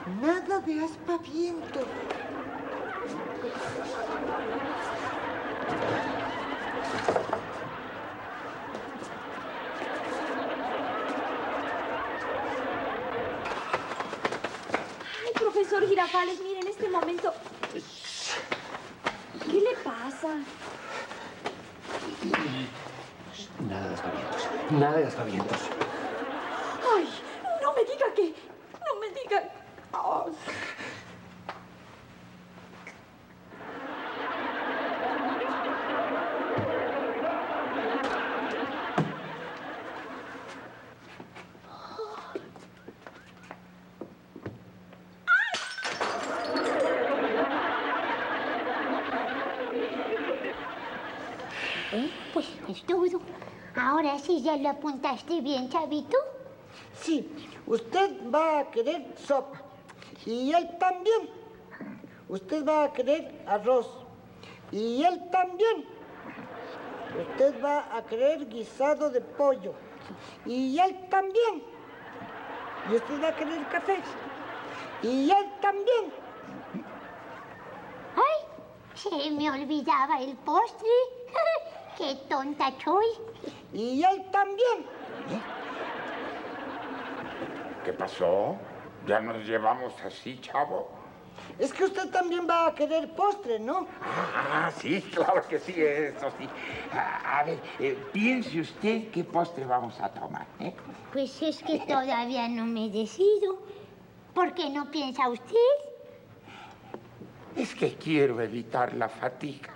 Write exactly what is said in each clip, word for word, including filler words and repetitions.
Nada de aspavientos. Ay, profesor Girafales, mire, en este momento... ¿Qué le pasa? Nada de aspavientos. Nada de aspavientos. Ay, no me diga que... No me diga... Oh. ¿Eh? Pues es todo. Ahora sí ya lo apuntaste bien, Chavito. Sí, usted va a querer sopa. Y él también. Usted va a querer arroz. Y él también. Usted va a querer guisado de pollo. Y él también. Y usted va a querer café. Y él también. ¡Ay! Se me olvidaba el postre. ¡Qué tonta soy! Y él también. ¿Qué pasó? ¿Ya nos llevamos así, chavo? Es que usted también va a querer postre, ¿no? Ah, sí, claro que sí, eso sí. A, a ver, eh, piense usted qué postre vamos a tomar, ¿eh? Pues es que todavía no me decido. ¿Por qué no piensa usted? Es que quiero evitar la fatiga.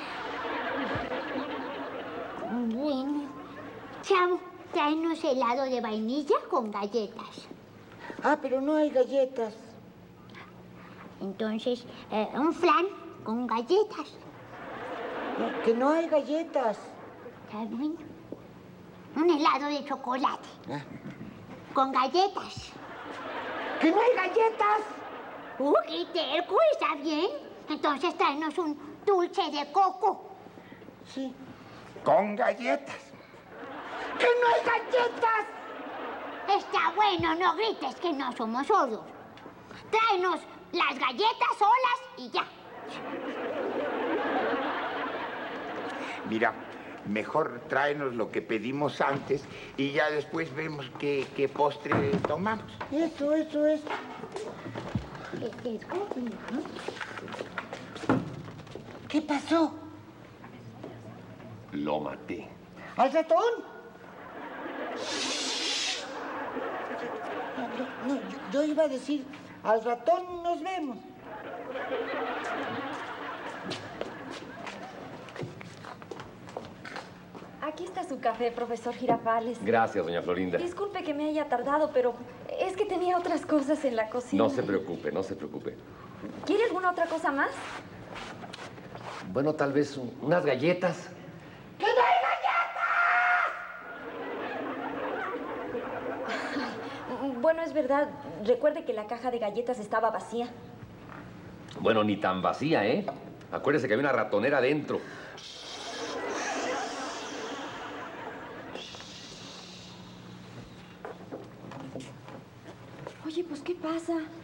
Bueno, Chavo, tráenos helado de vainilla con galletas. Ah, pero no hay galletas. Entonces, eh, un flan con galletas. No, que no hay galletas. Está bueno. Un helado de chocolate. Ah. Con galletas. ¡Que no hay galletas! ¡Uh, qué terco! ¿Está bien? Entonces tráenos un dulce de coco. Sí. Con galletas. ¡Que no hay galletas! Está bueno, no grites que no somos sordos. Tráenos las galletas solas y ya. Mira, mejor tráenos lo que pedimos antes y ya después vemos qué, qué postre tomamos. Eso, eso, eso. Qué terco. ¿Qué pasó? Lo maté. ¿Al ratón? No, no, yo, yo iba a decir, al ratón nos vemos. Aquí está su café, profesor Girafales. Gracias, doña Florinda. Disculpe que me haya tardado, pero es que tenía otras cosas en la cocina. No se preocupe, no se preocupe. ¿Quiere alguna otra cosa más? Bueno, tal vez un- unas galletas. ¡Que no hay galletas! Bueno, es verdad. Recuerde que la caja de galletas estaba vacía. Bueno, ni tan vacía, ¿eh? Acuérdese que había una ratonera dentro. Oye, pues, ¿qué pasa?